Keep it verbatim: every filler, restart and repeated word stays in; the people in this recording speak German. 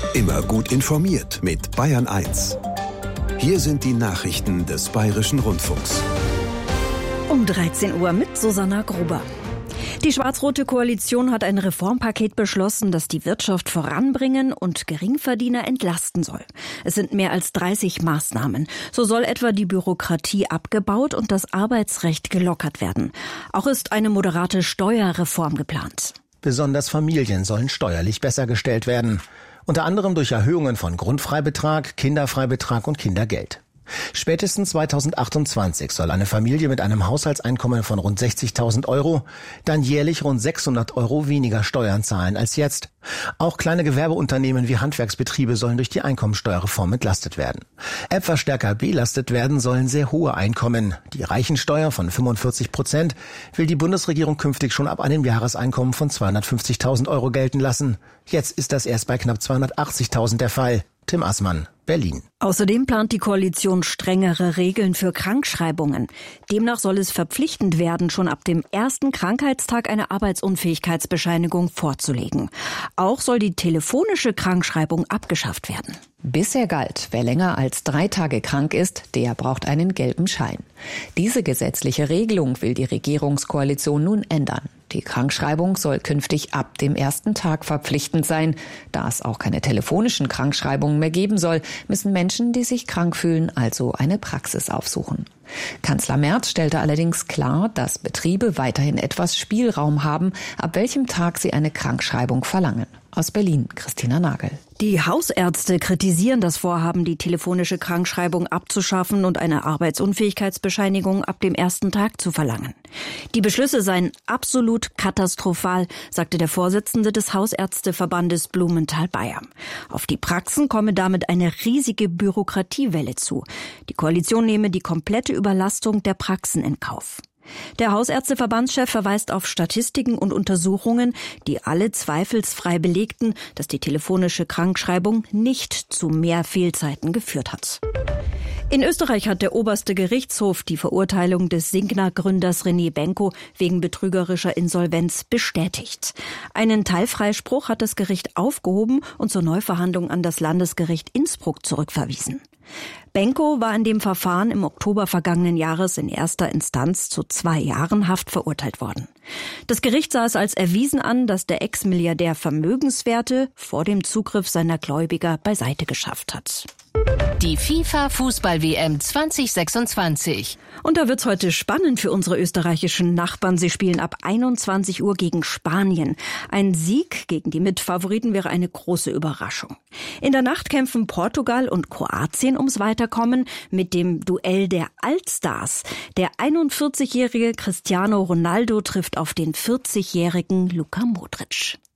Immer gut informiert mit Bayern eins. Hier sind die Nachrichten des Bayerischen Rundfunks. Um dreizehn Uhr mit Susanna Gruber. Die schwarz-rote Koalition hat ein Reformpaket beschlossen, das die Wirtschaft voranbringen und Geringverdiener entlasten soll. Es sind mehr als dreißig Maßnahmen. So soll etwa die Bürokratie abgebaut und das Arbeitsrecht gelockert werden. Auch ist eine moderate Steuerreform geplant. Besonders Familien sollen steuerlich besser gestellt werden. Unter anderem durch Erhöhungen von Grundfreibetrag, Kinderfreibetrag und Kindergeld. Spätestens zweitausendachtundzwanzig soll eine Familie mit einem Haushaltseinkommen von rund sechzigtausend Euro dann jährlich rund sechshundert Euro weniger Steuern zahlen als jetzt. Auch kleine Gewerbeunternehmen wie Handwerksbetriebe sollen durch die Einkommensteuerreform entlastet werden. Etwas stärker belastet werden sollen sehr hohe Einkommen. Die Reichensteuer von fünfundvierzig Prozent will die Bundesregierung künftig schon ab einem Jahreseinkommen von zweihundertfünfzigtausend Euro gelten lassen. Jetzt ist das erst bei knapp zweihundertachtzigtausend der Fall. Tim Assmann, Berlin. Außerdem plant die Koalition strengere Regeln für Krankschreibungen. Demnach soll es verpflichtend werden, schon ab dem ersten Krankheitstag eine Arbeitsunfähigkeitsbescheinigung vorzulegen. Auch soll die telefonische Krankschreibung abgeschafft werden. Bisher galt, wer länger als drei Tage krank ist, der braucht einen gelben Schein. Diese gesetzliche Regelung will die Regierungskoalition nun ändern. Die Krankschreibung soll künftig ab dem ersten Tag verpflichtend sein. Da es auch keine telefonischen Krankschreibungen mehr geben soll, müssen Menschen, die sich krank fühlen, also eine Praxis aufsuchen. Kanzler Merz stellte allerdings klar, dass Betriebe weiterhin etwas Spielraum haben, ab welchem Tag sie eine Krankschreibung verlangen. Aus Berlin, Christina Nagel. Die Hausärzte kritisieren das Vorhaben, die telefonische Krankschreibung abzuschaffen und eine Arbeitsunfähigkeitsbescheinigung ab dem ersten Tag zu verlangen. Die Beschlüsse seien absolut katastrophal, sagte der Vorsitzende des Hausärzteverbandes Blumenthal-Bayern. Auf die Praxen komme damit eine riesige Bürokratiewelle zu. Die Koalition nehme die komplette Überlastung der Praxen in Kauf. Der Hausärzteverbandschef verweist auf Statistiken und Untersuchungen, die alle zweifelsfrei belegten, dass die telefonische Krankschreibung nicht zu mehr Fehlzeiten geführt hat. In Österreich hat der oberste Gerichtshof die Verurteilung des Signa-Gründers René Benko wegen betrügerischer Insolvenz bestätigt. Einen Teilfreispruch hat das Gericht aufgehoben und zur Neuverhandlung an das Landesgericht Innsbruck zurückverwiesen. Benko war in dem Verfahren im Oktober vergangenen Jahres in erster Instanz zu zwei Jahren Haft verurteilt worden. Das Gericht sah es als erwiesen an, dass der Ex-Milliardär Vermögenswerte vor dem Zugriff seiner Gläubiger beiseite geschafft hat. Die FIFA-Fußball-W M zwanzig sechsundzwanzig. Und da wird's heute spannend für unsere österreichischen Nachbarn. Sie spielen ab einundzwanzig Uhr gegen Spanien. Ein Sieg gegen die Mitfavoriten wäre eine große Überraschung. In der Nacht kämpfen Portugal und Kroatien ums Weiterkommen mit dem Duell der Altstars. Der einundvierzigjährige Cristiano Ronaldo trifft auf den vierzigjährigen Luka Modric.